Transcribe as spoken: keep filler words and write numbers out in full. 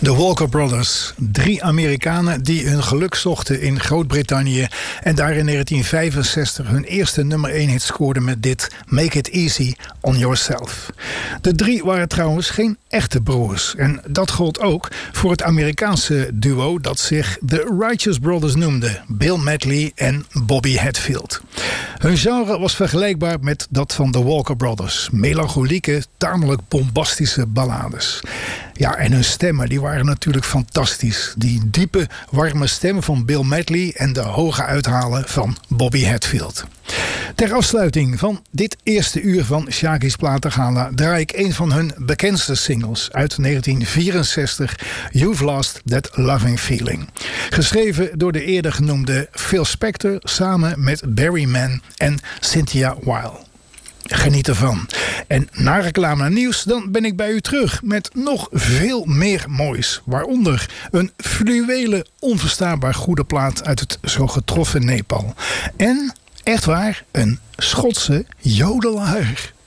De Walker Brothers, drie Amerikanen die hun geluk zochten in Groot-Brittannië en daar in negentien vijfenzestig hun eerste nummer één hit scoorden met dit Make It Easy on Yourself. De drie waren trouwens geen echte broers en dat gold ook voor het Amerikaanse duo dat zich The Righteous Brothers noemde, Bill Medley en Bobby Hatfield. Hun genre was vergelijkbaar met dat van de Walker Brothers, melancholieke, tamelijk bombastische ballades. Ja, en hun stemmen die waren natuurlijk fantastisch. Die diepe, warme stem van Bill Medley en de hoge uithalen van Bobby Hatfield. Ter afsluiting van dit eerste uur van Shaggy's Platengala draai ik een van hun bekendste singles uit negentien vierenzestig, You've Lost That Loving Feeling. Geschreven door de eerder genoemde Phil Spector samen met Barry Mann en Cynthia Weil. Geniet ervan. En na reclame en nieuws, dan ben ik bij u terug met nog veel meer moois. Waaronder een fluwelen onverstaanbaar goede plaat uit het zo getroffen Nepal. En, echt waar, een Schotse jodelaar.